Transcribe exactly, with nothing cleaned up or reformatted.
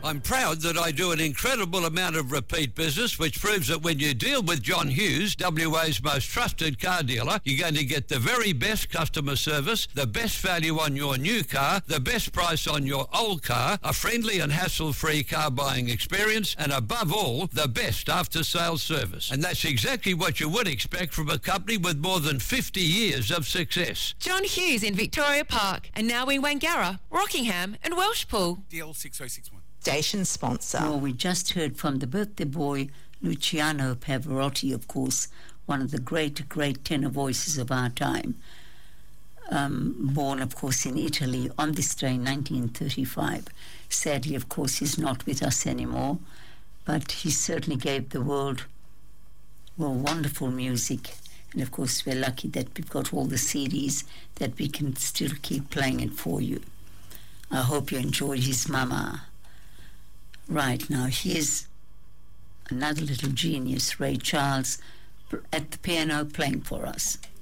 I'm proud that I do an incredible amount of repeat business, which proves that when you deal with John Hughes, W A's most trusted car dealer, you're going to get the very best customer service, the best value on your new car, the best price on your old car, a friendly and hassle-free car buying experience, and above all, the best after-sales service. And that's exactly what you would expect from a company with more than fifty years of success. John Hughes in Victoria Park, and now in Wangara, Rockingham and Welshpool. D L six oh six one. Station sponsor. Well, we just heard from the birthday boy, Luciano Pavarotti, of course, one of the great, great tenor voices of our time. Um, born, of course, in Italy on this day in nineteen thirty-five. Sadly, of course, he's not with us anymore, but he certainly gave the world, well, wonderful music. And, of course, we're lucky that we've got all the C Ds that we can still keep playing it for you. I hope you enjoy his Mama. Right, now here's another little genius, Ray Charles, at the piano playing for us.